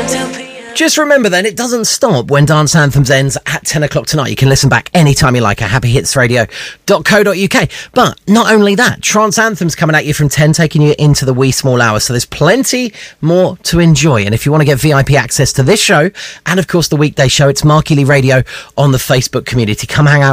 Just remember then, it doesn't stop when Dance Anthems ends at 10 o'clock tonight. You can listen back anytime you like at happyhitsradio.co.uk. But not only that, Trance Anthems coming at you from 10, taking you into the wee small hours. So there's plenty more to enjoy. And if you want to get VIP access to this show and, of course, the weekday show, it's Marky Lee Radio on the Facebook community. Come hang out